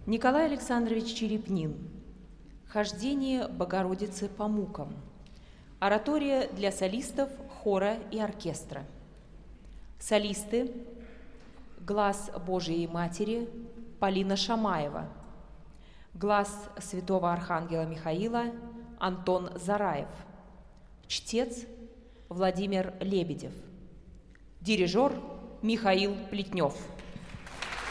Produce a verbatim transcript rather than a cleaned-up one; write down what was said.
Николай Александрович Черепнин. Хождение Богородицы по мукам. Оратория для солистов, хора и оркестра. Солисты: Глаз Божией Матери Полина Шамаева. Глаз Святого Архангела Михаила Антон Зараев. Чтец Владимир Лебедев. Дирижер Михаил Плетнев.